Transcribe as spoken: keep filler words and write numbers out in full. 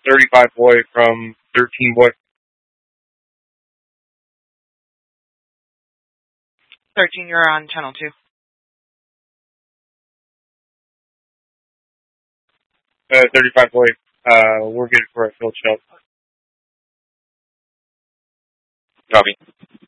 thirty-five boy from thirteen boy. thirteen, you're on channel two. Uh, thirty-five boy, uh, we're good for a field show. Copy.